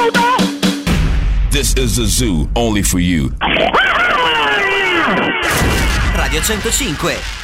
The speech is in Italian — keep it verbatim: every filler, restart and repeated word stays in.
This is a zoo only for you. Radio centocinque.